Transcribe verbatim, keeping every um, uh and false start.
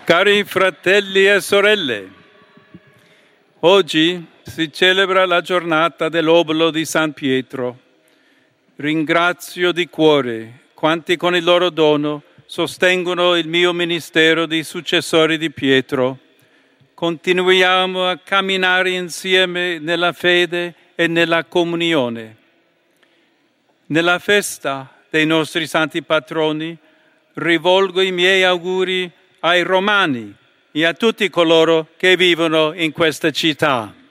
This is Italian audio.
Cari fratelli e sorelle, oggi si celebra la giornata dell'Obolo di San Pietro. Ringrazio di cuore quanti con il loro dono sostengono il mio ministero di successore di Pietro. Continuiamo a camminare insieme nella fede e nella comunione. Nella festa dei nostri santi patroni rivolgo i miei auguri ai romani e a tutti coloro che vivono in questa città.